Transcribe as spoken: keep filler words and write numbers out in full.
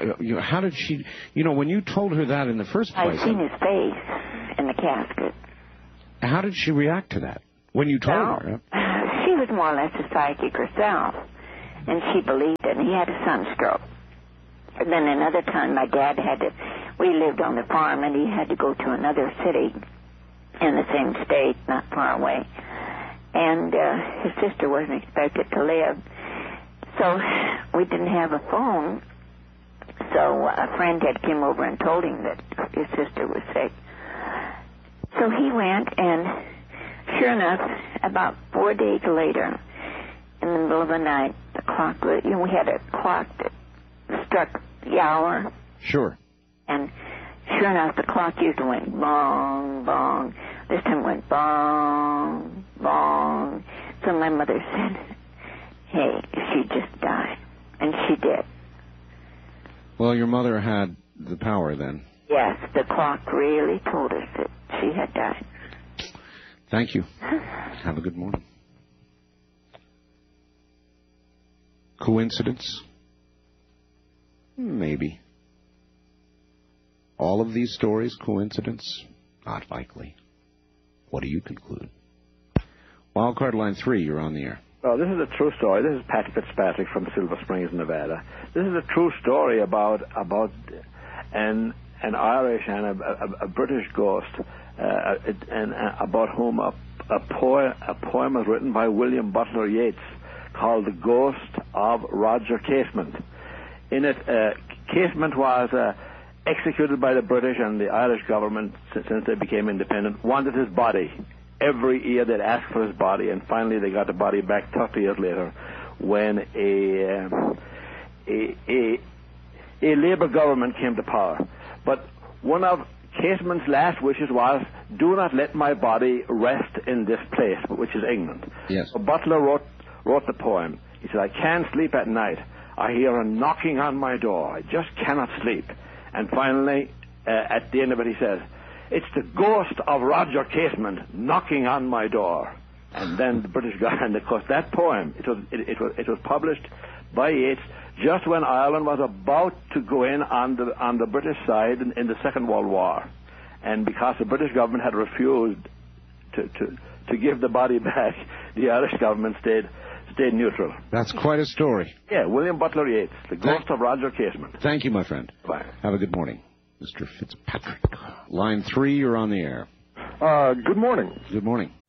uh, you know, how did she, you know, when you told her that in the first place? I'd seen his face in the casket. How did she react to that when you told well, her? She was more or less a psychic herself, and she believed it, and he had a sunstroke. And then another time, my dad had to, we lived on the farm, and he had to go to another city in the same state, not far away. And uh, his sister wasn't expected to live. So we didn't have a phone. So a friend had come over and told him that his sister was sick. So he went, and sure enough, about four days later, in the middle of the night, the clock, you know, we had a clock that struck the hour. Sure. And sure enough, the clock usually went bong, bong. This time it went bong, bong. So my mother said, hey, she just died. And she did. Well, your mother had the power then. Yes, the clock really told us that she had died. Thank you. Have a good morning. Coincidence? Maybe. All of these stories, coincidence? Not likely. What do you conclude? Wildcard line three, you're on the air. Well, this is a true story. This is Pat Fitzpatrick from Silver Springs, Nevada. This is a true story about about an an Irish and a, a, a British ghost, uh, and uh, about whom a, a poem a poem was written by William Butler Yeats called "The Ghost of Roger Casement." In it, uh, Casement was uh, executed by the British, and the Irish government, since they became independent, wanted his body. Every year they'd ask for his body, and finally they got the body back thirty years later when a, um, a, a, a Labour government came to power. But one of Casement's last wishes was, do not let my body rest in this place, which is England. Yes. So Butler wrote, wrote the poem. He said, I can't sleep at night. I hear a knocking on my door. I just cannot sleep. And finally, uh, at the end of it, he says, it's the ghost of Roger Casement knocking on my door. And then the British got, and of course that poem, it was, it, it was, it was published by Yeats just when Ireland was about to go in on the, on the British side in, in the Second World War. And because the British government had refused to, to, to give the body back, the Irish government stayed stayed neutral. That's quite a story. Yeah, William Butler Yeats, the ghost Thank, of Roger Casement. Thank you, my friend. Bye. Have a good morning, Mister Fitzpatrick. Line three, you're on the air. Uh, good morning. Good morning.